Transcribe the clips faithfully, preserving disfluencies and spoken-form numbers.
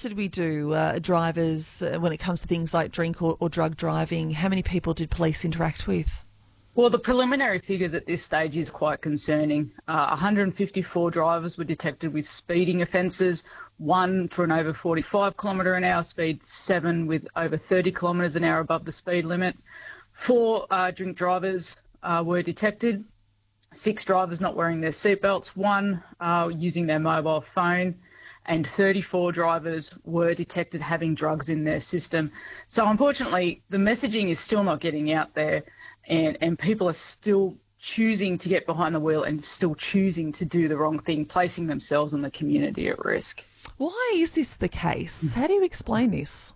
else did we do, uh, drivers, uh, when it comes to things like drink or, or drug driving? How many people did police interact with? Well, the preliminary figures at this stage is quite concerning. Uh, one hundred fifty-four drivers were detected with speeding offences, one for an over forty-five kilometre an hour speed, seven with over thirty kilometres an hour above the speed limit. Four uh, drink drivers uh, were detected, six drivers not wearing their seatbelts, one uh, using their mobile phone, and thirty-four drivers were detected having drugs in their system. So unfortunately, the messaging is still not getting out there, and, and people are still choosing to get behind the wheel and still choosing to do the wrong thing, placing themselves and the community at risk. Why is this the case? How do you explain this?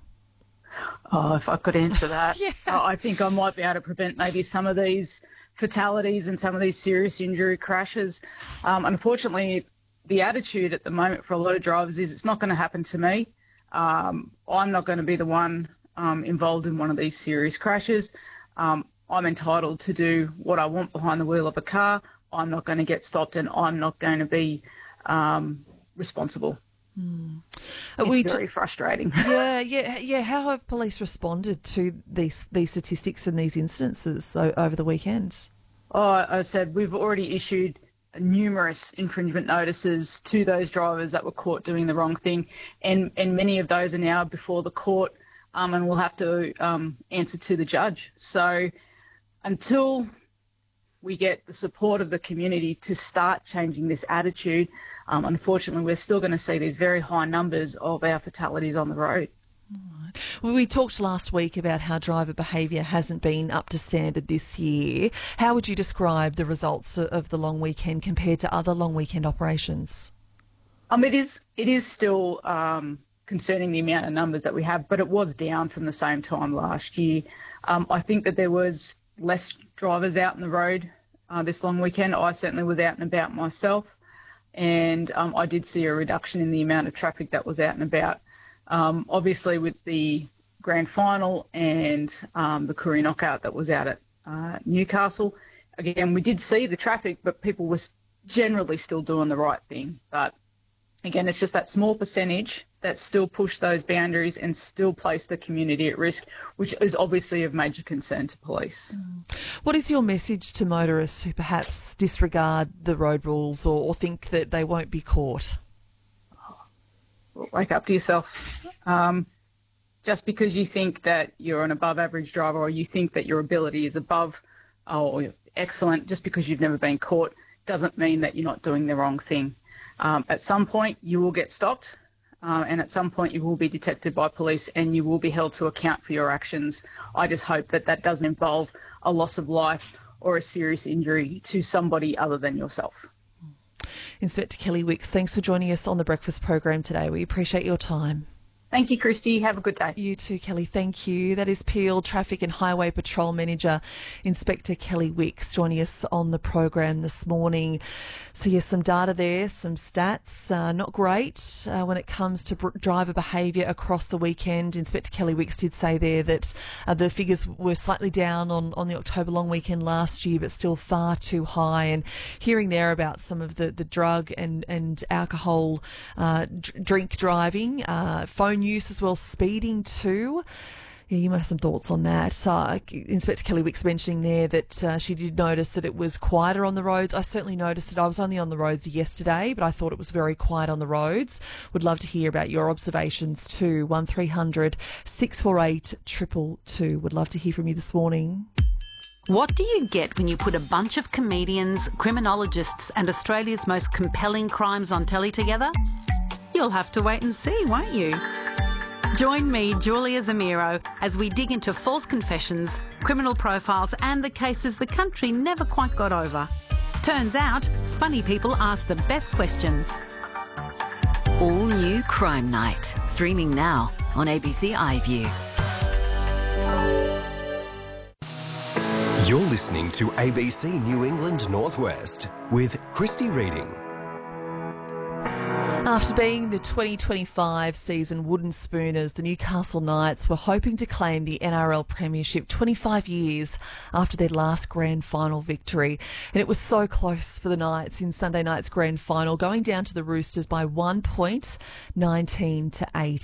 Oh, if I could answer that. yeah. I think I might be able to prevent maybe some of these fatalities and some of these serious injury crashes. Um, unfortunately, the attitude at the moment for a lot of drivers is it's not going to happen to me. Um, I'm not going to be the one um, involved in one of these serious crashes. Um, I'm entitled to do what I want behind the wheel of a car. I'm not going to get stopped, and I'm not going to be um, responsible. Mm. It's we very t- frustrating. Yeah, yeah, yeah. How have police responded to these these statistics and these incidences o- over the weekend? Oh, I said we've already issued numerous infringement notices to those drivers that were caught doing the wrong thing, and, and many of those are now before the court, um, and will have to um, answer to the judge. So until we get the support of the community to start changing this attitude, um, unfortunately, we're still going to see these very high numbers of our fatalities on the road. Well, we talked last week about how driver behaviour hasn't been up to standard this year. How would you describe the results of the long weekend compared to other long weekend operations? Um, it is it is still um, concerning the amount of numbers that we have, but it was down from the same time last year. Um, I think that there was less drivers out on the road uh, this long weekend. I certainly was out and about myself, and um, I did see a reduction in the amount of traffic that was out and about. Um, obviously, with the grand final and um, the Koori knockout that was out at uh, Newcastle, again, we did see the traffic, but people were generally still doing the right thing. But again, it's just that small percentage that still push those boundaries and still place the community at risk, which is obviously of major concern to police. Mm. What is your message to motorists who perhaps disregard the road rules or, or think that they won't be caught? Wake up to yourself. Um, just because you think that you're an above average driver, or you think that your ability is above or excellent, just because you've never been caught, doesn't mean that you're not doing the wrong thing. Um, at some point you will get stopped, uh, and at some point you will be detected by police and you will be held to account for your actions. I just hope that that doesn't involve a loss of life or a serious injury to somebody other than yourself. Inspector Kelly Wicks, thanks for joining us on the Breakfast program today. We appreciate your time. Thank you, Christy. Have a good day. You too, Kelly. Thank you. That is Peel Traffic and Highway Patrol Manager, Inspector Kelly Wicks, joining us on the program this morning. So, yes, some data there, some stats. Uh, not great uh, when it comes to br- driver behaviour across the weekend. Inspector Kelly Wicks did say there that uh, the figures were slightly down on, on the October long weekend last year, but still far too high. And hearing there about some of the, the drug and, and alcohol uh, d- drink driving, uh, phone use as well, speeding too. Yeah, you might have some thoughts on that. Uh, Inspector Kelly Wicks mentioning there that uh, she did notice that it was quieter on the roads. I certainly noticed it. I was only on the roads yesterday, but I thought it was very quiet on the roads. Would love to hear about your observations too. one three hundred six four eight two two two. Would love to hear from you this morning. What do you get when you put a bunch of comedians, criminologists and Australia's most compelling crimes on telly together? You'll have to wait and see, won't you? Join me, Julia Zamiro, as we dig into false confessions, criminal profiles and the cases the country never quite got over. Turns out, funny people ask the best questions. All new Crime Night, streaming now on A B C iView. You're listening to A B C New England Northwest with Christy Reading. After being the twenty twenty-five season wooden spooners, the Newcastle Knights were hoping to claim the N R L Premiership twenty-five years after their last grand final victory. And it was so close for the Knights in Sunday night's grand final, going down to the Roosters by one point, nineteen to eight.